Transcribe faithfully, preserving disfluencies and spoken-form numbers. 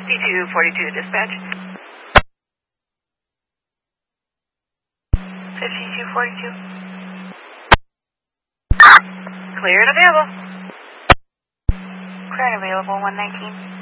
fifty-two forty-two dispatch. fifty-two forty-two. Clear and available. Clear and available, one nineteen.